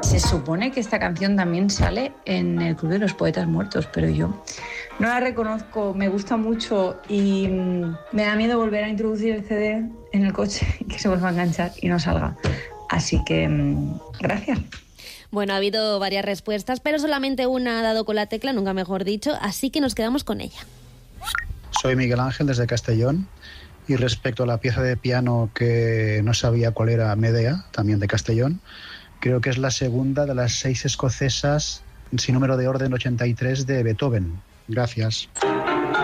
Se supone que esta canción también sale en el Club de los Poetas Muertos, pero yo no la reconozco, me gusta mucho y me da miedo volver a introducir el CD en el coche y que se vuelva a enganchar y no salga. Así que, gracias. Bueno, ha habido varias respuestas, pero solamente una ha dado con la tecla, nunca mejor dicho, así que nos quedamos con ella. Soy Miguel Ángel desde Castellón y respecto a la pieza de piano que no sabía cuál era, Medea, también de Castellón, creo que es la segunda de las 6 escocesas sin número de orden 83 de Beethoven. Gracias.